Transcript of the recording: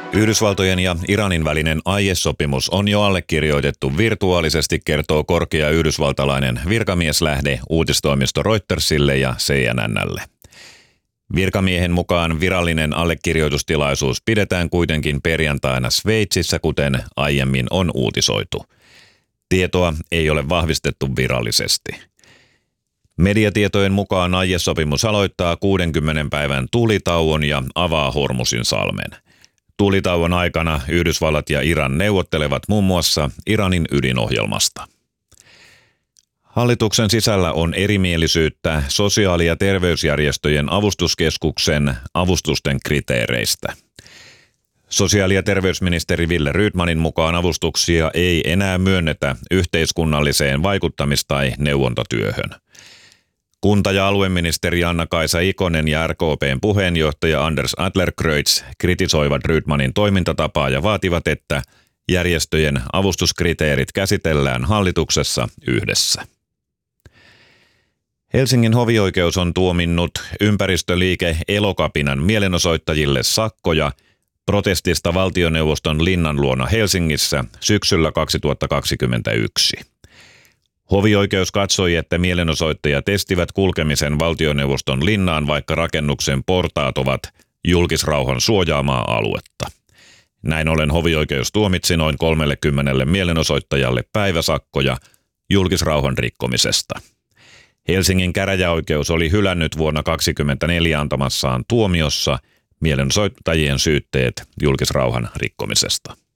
Yhdysvaltojen ja Iranin välinen aiesopimus on jo allekirjoitettu virtuaalisesti, kertoo korkea yhdysvaltalainen virkamieslähde uutistoimisto Reutersille ja CNN:lle. Virkamiehen mukaan virallinen allekirjoitustilaisuus pidetään kuitenkin perjantaina Sveitsissä, kuten aiemmin on uutisoitu. Tietoa ei ole vahvistettu virallisesti. Mediatietojen mukaan aiesopimus aloittaa 60 päivän tulitauon ja avaa Hormuzin salmen. Tulitauon aikana Yhdysvallat ja Iran neuvottelevat muun muassa Iranin ydinohjelmasta. Hallituksen sisällä on erimielisyyttä sosiaali- ja terveysjärjestöjen avustuskeskuksen avustusten kriteereistä. Sosiaali- ja terveysministeri Wille Rydmanin mukaan avustuksia ei enää myönnetä yhteiskunnalliseen vaikuttamis- tai neuvontatyöhön. Kunta- ja alueministeri Anna-Kaisa Ikonen ja RKP:n puheenjohtaja Anders Adlercreutz kritisoivat Rydmanin toimintatapaa ja vaativat, että järjestöjen avustuskriteerit käsitellään hallituksessa yhdessä. Helsingin hovioikeus on tuominnut ympäristöliike Elokapinan mielenosoittajille sakkoja protestista valtioneuvoston linnan luona Helsingissä syksyllä 2021. Hovioikeus katsoi, että mielenosoittajat estivät kulkemisen valtioneuvoston linnaan, vaikka rakennuksen portaat ovat julkisrauhan suojaamaa aluetta. Näin ollen hovioikeus tuomitsi noin 30 mielenosoittajalle päiväsakkoja julkisrauhan rikkomisesta. Helsingin käräjäoikeus oli hylännyt vuonna 2024 antamassaan tuomiossa mielenosoittajien syytteet julkisrauhan rikkomisesta.